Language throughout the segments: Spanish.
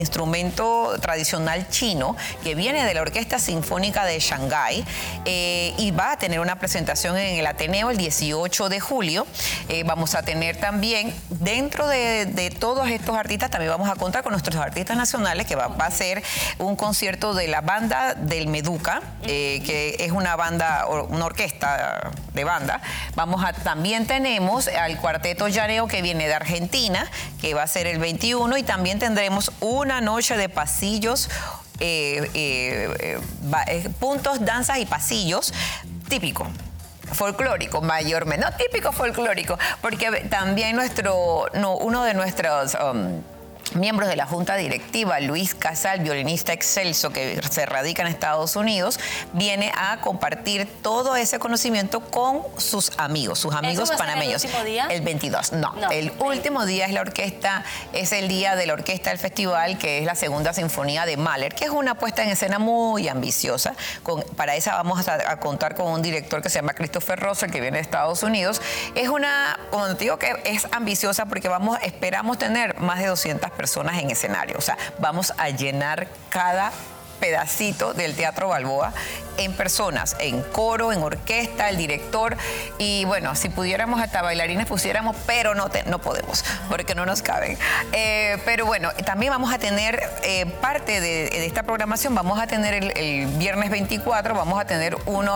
instrumento tradicional chino que viene de la Orquesta Sinfónica de Shanghái y va a tener una presentación en el Ateneo el 18 de julio. Vamos a tener también, dentro de todos estos artistas, también vamos a contar con nuestros artistas nacionales, que va a ser un concierto de la banda del Meduca, que es una banda, una orquesta de banda. También tenemos al Cuarteto Llaneo, que viene de Argentina, que va a ser el 21, y también tendremos una noche de pasillos, puntos, danzas y pasillos típico. Folclórico, mayormente, no típico folclórico, porque también uno de nuestros miembros de la Junta Directiva, Luis Casal, violinista excelso que se radica en Estados Unidos, viene a compartir todo ese conocimiento con sus amigos panameños. ¿El último día? El 22, no, el último día es la orquesta, es el día de la orquesta del festival, que es la Segunda Sinfonía de Mahler, que es una puesta en escena muy ambiciosa. Para esa vamos a contar con un director que se llama Christopher Russell, que viene de Estados Unidos. Es como te digo, que es ambiciosa porque esperamos tener más de 200 personas en escenario. O sea, vamos a llenar cada pedacito del Teatro Balboa en personas, en coro, en orquesta, el director, y bueno, si pudiéramos hasta bailarines pusiéramos, pero no podemos, porque no nos caben. Pero bueno, también vamos a tener parte de esta programación, vamos a tener el viernes 24, vamos a tener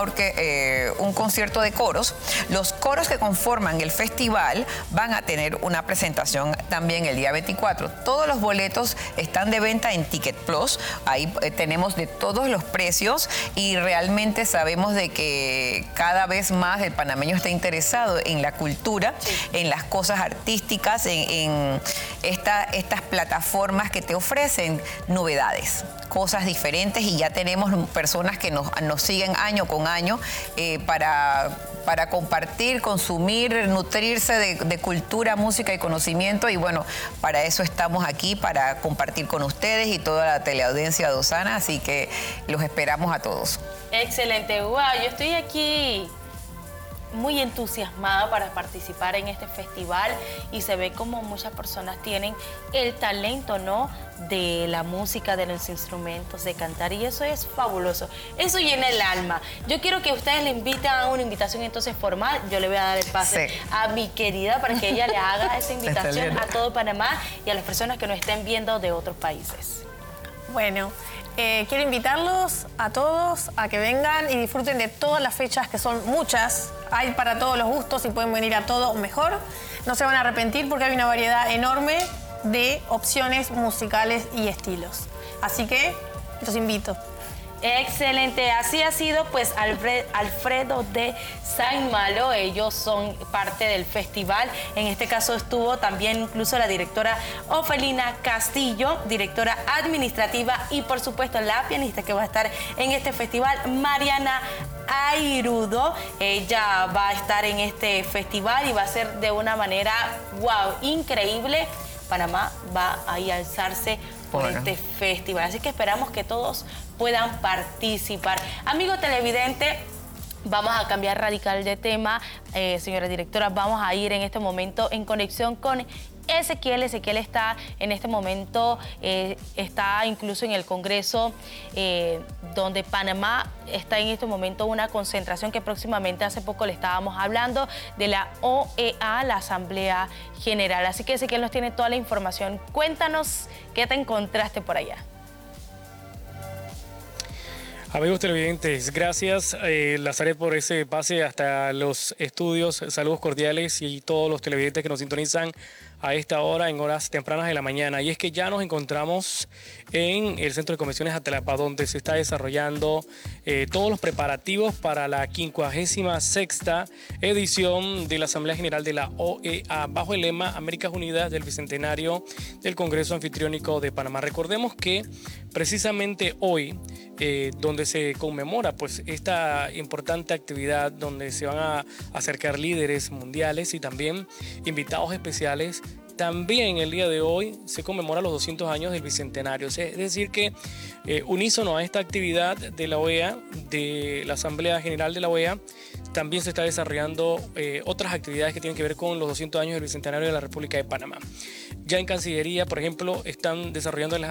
un concierto de coros. Los coros que conforman el festival van a tener una presentación también el día 24. Todos los boletos están de venta en Ticket Plus, ahí tenemos de todos los precios, y realmente sabemos de que cada vez más el panameño está interesado en la cultura, en las cosas artísticas, en estas plataformas que te ofrecen novedades, cosas diferentes, y ya tenemos personas que nos siguen año con año para compartir, consumir, nutrirse de cultura, música y conocimiento. Y bueno, para eso estamos aquí, para compartir con ustedes y toda la teleaudiencia de Osana, así que los esperamos a todos. Excelente, wow, yo estoy aquí muy entusiasmada para participar en este festival, y se ve como muchas personas tienen el talento, ¿no?, de la música, de los instrumentos, de cantar, y eso es fabuloso, eso llena el alma. Yo quiero que ustedes le inviten a una invitación entonces formal. Yo le voy a dar el pase a mi querida para que ella le haga esa invitación a todo Panamá y a las personas que nos estén viendo de otros países. Bueno, quiero invitarlos a todos a que vengan y disfruten de todas las fechas, que son muchas. Hay para todos los gustos y pueden venir a todo mejor. No se van a arrepentir porque hay una variedad enorme de opciones musicales y estilos. Así que los invito. Excelente, así ha sido pues Alfredo de Saint-Malo. Ellos son parte del festival. En este caso estuvo también incluso la directora Ofelina Castillo, directora administrativa, y por supuesto la pianista que va a estar en este festival, Mariana Airudo. Ella va a estar en este festival y va a ser de una manera wow, increíble. Panamá va a alzarse por este festival, así que esperamos que todos puedan participar. Amigo televidente, vamos a cambiar radical de tema. Señora directora, vamos a ir en este momento en conexión con Ezequiel. Ezequiel está en este momento, está incluso en el Congreso, donde Panamá está en este momento una concentración que próximamente, hace poco le estábamos hablando, de la OEA, la Asamblea General. Así que Ezequiel nos tiene toda la información. Cuéntanos qué te encontraste por allá. Amigos televidentes, gracias Lazaret por ese pase hasta los estudios. Saludos cordiales y todos los televidentes que nos sintonizan a esta hora, en horas tempranas de la mañana. Y es que ya nos encontramos en el Centro de Convenciones Atalapa, donde se está desarrollando todos los preparativos para la 56ª edición de la Asamblea General de la OEA, bajo el lema Américas Unidas del Bicentenario del Congreso Anfitriónico de Panamá. Recordemos que precisamente hoy, donde se conmemora pues esta importante actividad, donde se van a acercar líderes mundiales y también invitados especiales, también el día de hoy se conmemora los 200 años del Bicentenario. Es decir que unísono a esta actividad de la OEA, de la Asamblea General de la OEA, también se está desarrollando otras actividades que tienen que ver con los 200 años del Bicentenario de la República de Panamá. Ya en Cancillería, por ejemplo, están desarrollando